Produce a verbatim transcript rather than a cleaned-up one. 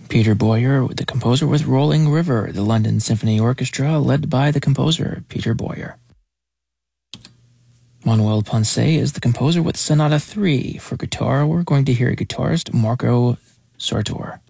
Peter Boyer, the composer with Rolling River, the London Symphony Orchestra, led by the composer, Peter Boyer. Manuel Ponce is the composer with Sonata three. For guitar, we're going to hear guitarist Marco Sartor.